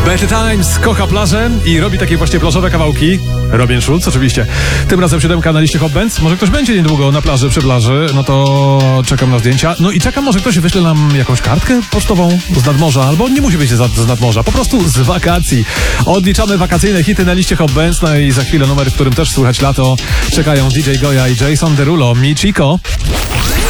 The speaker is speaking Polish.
Betty Times kocha plażę i robi takie właśnie plażowe kawałki. Robin Schulz oczywiście. Tym razem 7 na liście Hot Bands. Może ktoś będzie niedługo na plaży, przy plaży. No to czekam na zdjęcia. No i czekam, może ktoś wyśle nam jakąś kartkę pocztową z nadmorza. Albo nie musi być z nadmorza, po prostu z wakacji. Odliczamy wakacyjne hity na liście Hot Bands. No i za chwilę numer, w którym też słychać lato. Czekają DJ Goya i Jason Derulo. Mi Chico.